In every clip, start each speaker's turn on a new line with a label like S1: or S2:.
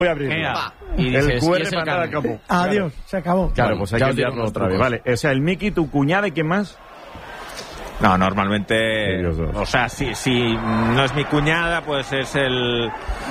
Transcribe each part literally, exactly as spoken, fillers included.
S1: Voy a abrir
S2: y dices,
S1: el Q R
S2: y es el
S1: para cada campo.
S3: Adiós, se acabó.
S1: Claro, pues hay
S2: Ya
S1: que
S2: os digo
S1: enviarlo
S2: los
S1: otra vez.
S2: trucos.
S1: Vale, o sea, el Miki, tu cuñada y quién más.
S4: No, normalmente,
S1: Ellos dos.
S4: o sea, si, si no es mi cuñada, pues es el,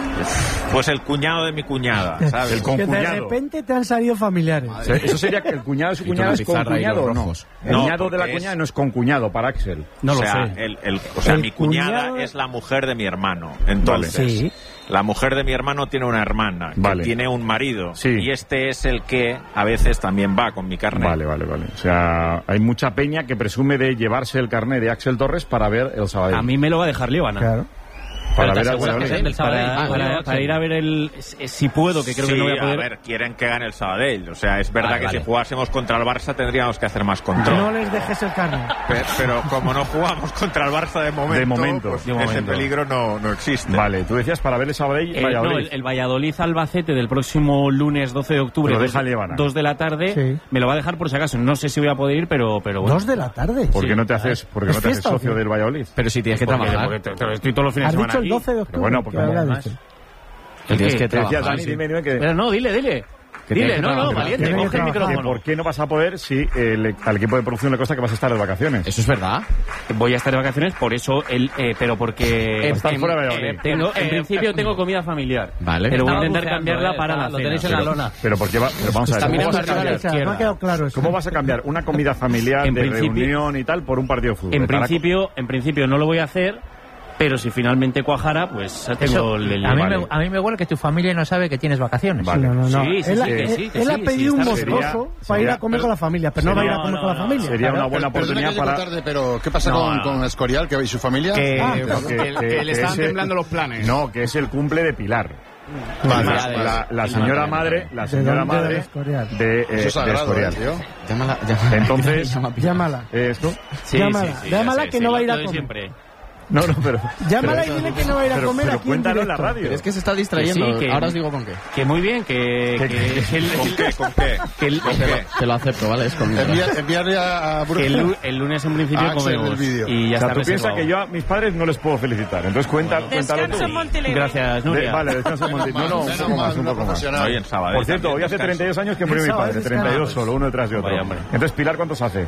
S4: pues el cuñado de mi cuñada, ¿sabes?
S1: El
S3: Que de
S1: concuñado.
S3: repente te han salido familiares.
S1: O sea, eso sería que el cuñado de su
S2: Y tu
S1: cuñada es
S2: pizarra y
S1: concuñado
S2: los
S1: o no.
S2: rojos.
S1: El
S4: No,
S1: cuñado de la
S4: porque
S1: cuñada
S4: es-
S1: no es concuñado para Axel.
S3: No
S4: o
S3: lo
S4: sea,
S3: sé.
S4: El, el, o sea
S3: El
S4: mi cuñada
S3: cuñado-
S4: es la mujer de mi hermano. Entonces,
S3: Sí.
S4: la mujer de mi hermano tiene una hermana, que
S1: Vale.
S4: tiene un marido.
S1: Sí.
S4: Y este es el que a veces también va con mi carnet.
S1: Vale, vale, vale. O sea, hay mucha peña que presume de llevarse el carnet de Axel Torres para ver el Sabadell.
S5: A mí me lo va a dejar Líbana.
S3: Claro.
S1: Para
S5: Pero
S1: ver
S5: te
S1: al
S5: aseguras que
S1: Valladolid.
S5: es el del Sabadell.
S2: Para-
S5: Para,
S2: para-
S5: para ir a ver el... eh, Si puedo, que creo
S4: sí,
S5: que no voy a poder...
S4: ver, quieren que gane el Sabadell. O sea, es verdad
S5: Vale,
S4: que
S5: vale.
S4: si jugásemos contra el Barça tendríamos que hacer más control.
S3: No les dejes el carne.
S4: Pe- Pero como no jugamos contra el Barça de momento,
S1: De momento,
S4: pues
S1: de
S4: ese
S1: momento.
S4: peligro no, no existe.
S1: Vale, tú decías para ver el Sabadell
S5: Eh, no,
S1: Valladolid.
S5: el, el Valladolid-Albacete del próximo lunes doce de octubre,
S1: Lo
S5: dos,
S1: deja Líbana.
S5: dos de la tarde,
S3: Sí.
S5: me lo va a dejar por si acaso. No sé si voy a poder ir, pero, pero bueno.
S3: Dos de la tarde.
S1: ¿Por qué
S5: sí.
S1: no te haces, por qué
S3: ¿Es
S1: no te haces
S3: fiesta o
S1: socio
S3: qué?
S1: del Valladolid?
S2: Pero si tienes que
S5: Porque-
S2: trabajar.
S5: porque te- te- estoy todos los fines
S3: Has
S5: de semana
S3: dicho el
S5: aquí.
S3: doce de octubre.
S1: Pero bueno, porque
S3: ¿qué
S1: como-
S3: habrás dicho?
S2: Que tienes
S5: ¿Qué?
S2: que
S1: Te decía
S2: trabajar.
S1: Dani,
S2: sí.
S1: dime, dime que...
S5: Pero no, dile, dile.
S2: Que
S5: Dile,
S2: tienes que
S5: no, no,
S2: trabajar.
S5: valiente,
S3: Tiene que
S5: coge el
S3: trabajar.
S1: que
S5: micrófono.
S1: ¿Por qué no vas a poder si eh, al equipo de producción le consta que vas a estar de vacaciones?
S2: Eso es verdad.
S5: Voy a estar de vacaciones, por eso, el, eh, pero porque...
S2: Eh,
S1: Estás
S5: en,
S1: fuera de Valladolid.
S5: tengo- en principio tengo comida familiar.
S2: Vale.
S5: Pero voy a
S2: Estaba
S5: intentar
S6: buceando,
S5: cambiarla
S6: eh,
S5: para
S6: está-
S5: la
S6: lo
S5: cena.
S6: tenéis en la
S1: Pero,
S6: lona.
S1: pero ¿por qué va? Pero vamos a ver,
S2: Está
S1: ¿cómo
S2: mirando
S1: vas a
S2: arriba a la
S1: cambiar?
S3: No me ha quedado claro eso.
S1: ¿Cómo vas a cambiar una comida familiar
S5: En
S1: de
S5: principio-
S1: reunión y tal por un partido de fútbol?
S5: En
S1: Para-
S5: principio, en principio no lo voy a hacer, pero si finalmente cuajara, pues tengo
S6: Eso,
S5: el... el-
S6: a, mí
S1: vale.
S6: me, a mí me huele que tu familia no sabe que tienes vacaciones.
S1: Vale.
S3: No, no, no.
S5: Sí, sí,
S3: él,
S5: sí,
S3: ha-
S5: que
S3: él-
S5: sí, que
S3: él
S5: sí,
S3: ha
S5: sí,
S3: pedido un
S5: está
S3: moscoso
S1: sería-
S3: para ir a
S1: sería-
S3: comer con la familia, pero no va a ir a
S5: No,
S3: comer
S5: no,
S3: con la
S5: no,
S3: familia.
S1: Sería una
S3: Claro.
S1: buena
S7: Perdona
S1: oportunidad
S7: que llego
S1: para...
S7: tarde, pero ¿qué pasa
S5: No,
S7: con,
S5: no.
S7: con Escorial que, y su familia?
S2: Que,
S3: Ah,
S2: que-
S1: que-
S2: que
S1: que
S2: le estaban
S1: ese-
S2: temblando los planes.
S1: No, que es el cumple de Pilar.
S7: Vale,
S1: la,
S7: vale.
S1: la- la
S2: Y
S1: señora
S2: madre,
S1: madre, la
S3: ¿De
S1: señora
S3: dónde de
S1: madre
S3: Escorial?
S1: de, eh,
S7: Eso es
S1: de
S7: sagrado,
S1: Escorial.
S7: eh, tío.
S2: Llámala, llámala.
S1: Entonces-
S2: Llámala.
S3: Llámala.
S1: Eh, ¿Esto?
S5: Sí,
S3: Llámala,
S5: sí, sí,
S3: llámala
S5: ya sé,
S3: que
S5: sí,
S3: no va a
S5: lo
S3: ir a
S5: de
S3: comer.
S5: siempre.
S1: No, no, pero...
S3: Llámala
S1: pero-
S3: y dile que no va a ir a
S1: pero-
S3: comer
S1: pero
S3: aquí en
S1: cuéntalo en la
S3: directo.
S1: radio.
S2: Pero es que se está distrayendo.
S5: Que sí, que-
S2: Ahora os digo con qué.
S5: Que muy bien, que...
S1: ¿Qué-
S5: que,
S1: qué-
S5: que el,
S4: ¿Con qué? ¿Con qué?
S5: que el-
S4: ¿Con
S5: que
S4: qué?
S2: Te lo acepto, ¿vale? Es conmigo.
S7: Envía, enviarle a, a
S5: que el,
S7: Bruno.
S5: el lunes en principio
S7: Ah, Axel,
S5: comemos
S7: el vídeo.
S5: y ya
S1: O sea,
S5: está
S1: tú piensas
S5: reservado.
S1: que yo a mis padres no les puedo felicitar. Entonces cuenta, cuéntalo tú.
S8: Descanso en Montilivi.
S5: Gracias,
S1: De-
S5: Nuria.
S1: vale, descanso en Monte- No, no, un
S7: Menos
S1: poco
S7: mal,
S1: más, un
S7: una
S1: poco más.
S7: profesional.
S4: Hoy en Sabadell
S1: Por cierto,
S4: también
S1: hoy hace
S4: descanso.
S1: treinta y dos años que murió mi
S3: Sábado
S1: padre,
S3: descanso.
S1: treinta y dos solo, uno detrás de otro.
S5: Vaya, hombre.
S1: Entonces, Pilar, ¿cuántos hace?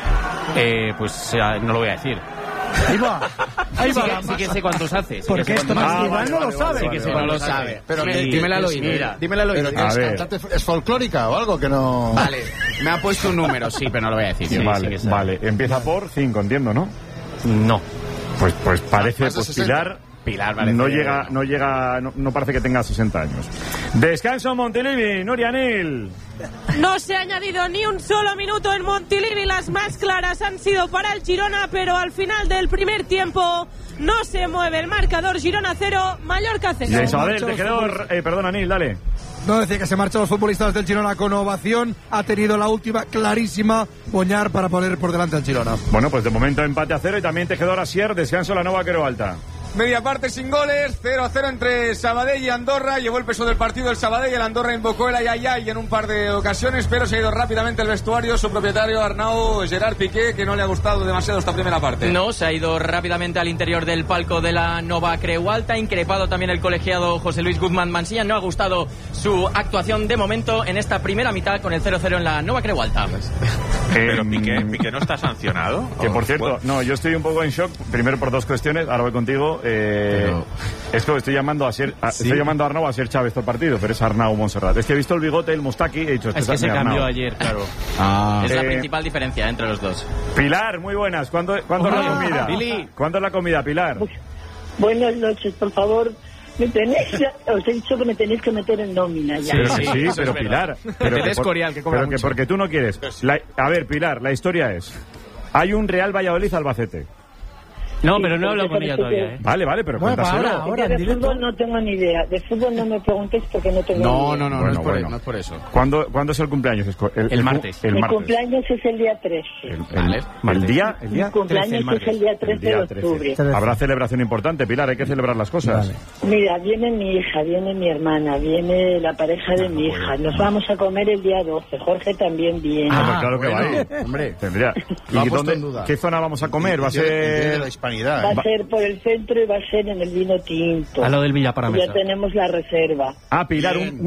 S5: Eh, pues eh, no lo voy a decir.
S3: Ahí va. Ahí
S5: Sí
S3: va.
S5: que, sí que sé cuántos hace. sí
S3: Porque
S5: que sé
S3: esto
S5: cuántos
S3: más
S1: Ah,
S5: hace.
S3: igual
S1: vale,
S3: no lo
S1: vale,
S3: sabe.
S1: vale,
S5: Sí que sé
S1: vale,
S5: cuántos
S1: vale.
S5: sabe.
S7: Pero
S5: Sí,
S7: que-
S2: Dímelo
S5: sí,
S2: oído.
S5: mira.
S2: Dímelo al
S7: Pero
S2: oído.
S7: que
S1: A
S7: es,
S1: ver.
S7: cantante- es folclórica o algo que no...
S2: Vale, me ha puesto un número, sí, pero no lo voy a decir.
S5: Sí,
S1: vale,
S5: sí que sabe.
S1: vale. Empieza por cinco, entiendo, ¿no?
S5: No.
S1: Pues, pues parece,
S7: más de
S1: pues
S7: sesenta.
S1: Pilar,
S2: Pilar parece-
S1: no llega, no llega, no, no parece que tenga sesenta años. Descanso en Montilivi, Nuria Nil.
S8: No se ha añadido ni un solo minuto en Montilivi. Las más claras han sido para el Girona, pero al final del primer tiempo no se mueve el marcador. Girona cero, Mallorca
S1: Y
S8: cero.
S1: en Sabadell, tejedor, eh, perdona, Nil, dale.
S9: No, decía que se marchan los futbolistas del Girona con ovación. Ha tenido la última clarísima Boñar para poner por delante al Girona.
S1: Bueno, pues de momento empate a cero y también tejedor Asier, descanso la Nova Quero Alta.
S10: Media parte sin goles, cero a cero entre Sabadell y Andorra. Llevó el peso del partido el Sabadell, el Andorra invocó el ayayay en un par de ocasiones, pero se ha ido rápidamente el vestuario. Su propietario Arnau Gerard Piqué, que no le ha gustado demasiado esta primera parte.
S11: No, se ha ido rápidamente al interior del palco de la Nova Creu Alta, increpado también el colegiado José Luis Guzmán Mansilla. No ha gustado su actuación de momento en esta primera mitad con el cero cero en la Nova Creu Alta.
S4: Pero
S1: Em,
S4: Piqué, Piqué no está sancionado.
S1: Que por
S4: ¿O?
S1: cierto,
S4: Bueno,
S1: no, yo estoy un poco en shock, primero por dos cuestiones, ahora voy contigo. Eh,
S2: Pero-
S1: Esto estoy llamando a Ser, a-
S2: Sí.
S1: estoy llamando a Arnau a Ser Chávez todo el partido, pero es Arnau Montserrat. Es que he visto el bigote, el Mustaki, he dicho, este
S5: Es que se
S1: mi Arnau.
S5: cambió ayer, claro.
S2: Ah,
S11: Es la
S1: Eh,
S11: principal diferencia entre los dos.
S1: Pilar, muy buenas. ¿Cuándo, ¿cuándo es la
S3: Hola.
S1: comida?
S5: Billy.
S1: ¿Cuándo es la comida, Pilar?
S12: Buenas noches, por favor. Me tenéis, os he dicho que me tenéis que meter en nómina ya.
S1: Pero
S5: sí,
S1: que sí,
S5: eso
S1: pero
S5: es
S1: Pilar.
S5: verdad.
S1: Pero
S2: Te
S1: que
S2: des
S1: por-
S2: Corial, que cobra
S1: pero que
S2: mucho.
S1: porque tú no quieres. La- a ver, Pilar, la historia es: hay un Real Valladolid Albacete.
S5: No, pero no hablo con ella todavía, ¿eh?
S1: Vale, vale, pero
S3: Bueno,
S1: cuéntaselo.
S3: ahora, ahora,
S12: Yo
S3: en
S12: de
S3: directo.
S12: fútbol no tengo ni idea. De fútbol no me preguntéis porque no tengo ni
S2: no,
S12: idea.
S2: no, no, no,
S1: Bueno,
S2: es por,
S1: bueno.
S2: no es por eso.
S1: ¿Cuándo, ¿Cuándo es el cumpleaños? Esco-
S5: El martes.
S1: El
S12: Mi
S1: martes.
S12: cumpleaños es el día trece.
S1: El, el-
S2: Vale.
S1: el día, el
S12: Mi
S1: día
S12: cumpleaños
S5: trece, el martes.
S12: es el día
S1: el
S12: trece
S1: día
S12: de octubre.
S3: trece.
S1: Habrá celebración importante, Pilar, hay que celebrar las cosas.
S3: Vale.
S12: Mira, viene mi hija, viene mi hermana, viene la pareja de mi hija. Nos vamos a comer el día doce. Jorge también viene.
S1: Ah, pues
S2: Ah,
S1: claro que
S2: bueno,
S1: va a ir.
S2: hombre.
S1: Tendría.
S7: Lo ha
S1: ¿Y
S7: puesto
S1: dónde,
S7: en duda.
S1: qué zona vamos a comer? Va a
S7: Entiende- entiende
S1: ser
S7: la hispanidad.
S12: Va
S7: ¿eh?
S12: a ser por el centro y va a ser en el vino tinto.
S5: A lo del Villa para
S12: Ya tenemos la reserva.
S1: Ah, Pilar, un,